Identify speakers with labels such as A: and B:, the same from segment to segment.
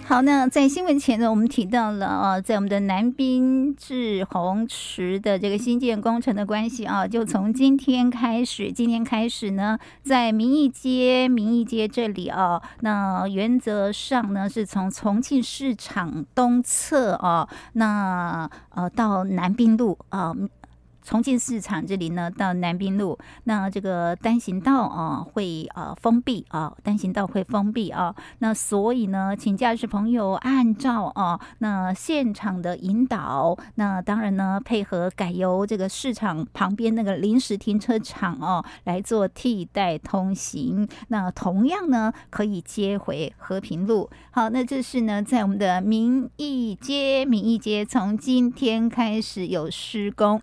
A: 好，那在新闻前呢，我们提到了在我们的南滨至洪池的这个新建工程的关系就从今天开始呢，在民意街这里那原则上呢是从重庆市场东侧那到南滨路重庆市场这里呢，到南滨路，那这个单行道会封闭单行道会封闭那所以呢，请驾驶朋友按照那现场的引导，那当然呢，配合改由这个市场旁边那个临时停车场来做替代通行，那同样呢，可以接回和平路。好，那这是呢，在我们的民意街从今天开始有施工，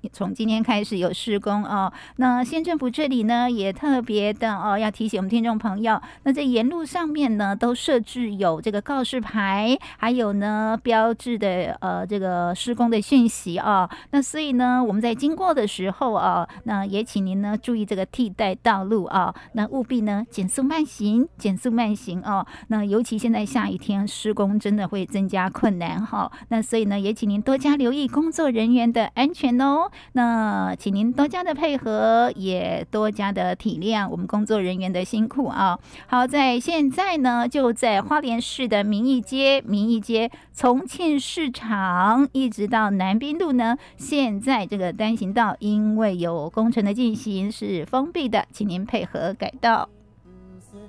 A: 那县政府这里呢也特别的要提醒我们听众朋友，那在沿路上面呢都设置有这个告示牌，还有呢标志的这个施工的讯息那所以呢我们在经过的时候那也请您呢注意这个替代道路那务必呢减速慢行那尤其现在下雨天施工真的会增加困难那所以呢也请您多加留意工作人员的安全那请您多加的配合，也多加的体谅我们工作人员的辛苦好，在现在呢，就在花莲市的民意街重庆市场一直到南滨路呢，现在这个单行道因为有工程的进行是封闭的，请您配合改道。